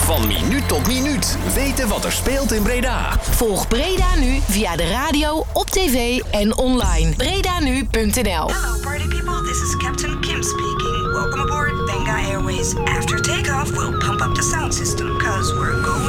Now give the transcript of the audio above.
Van minuut tot minuut weten wat er speelt in Breda. Volg Breda Nu via de radio, op tv en online. BredaNu.nl. Hello party people, this is Captain Kim speaking. Welcome aboard Benga Airways. After takeoff, we'll pump up the sound system, cause we're going